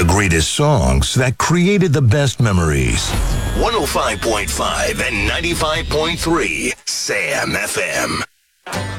The greatest songs that created the best memories. 105.5 and 95.3 Sam FM.